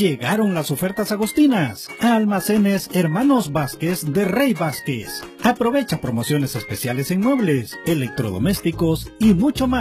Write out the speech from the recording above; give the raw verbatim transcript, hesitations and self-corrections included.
Llegaron las ofertas agostinas a Almacenes Hermanos Vázquez de Rey Vázquez. Aprovecha promociones especiales en muebles, electrodomésticos y mucho más.